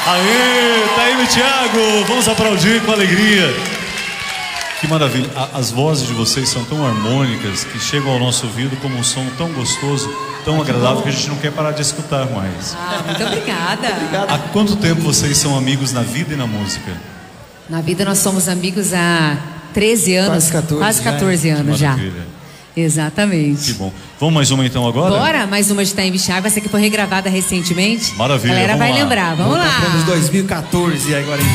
Aê, Taime e Thiago, vamos aplaudir com alegria. Que maravilha, as vozes de vocês são tão harmônicas que chegam ao nosso ouvido como um som tão gostoso, tão agradável que a gente não quer parar de escutar mais. Muito obrigada. Há quanto tempo vocês são amigos na vida e na música? Na vida nós somos amigos há 13 anos, quase 14 anos já. Exatamente. Que bom. Vamos mais uma então agora? Bora, mais uma de Taime e Thiago, essa aqui foi regravada recentemente. Maravilha. A galera vai lembrar, vamos lá. Anos 2014 agora então.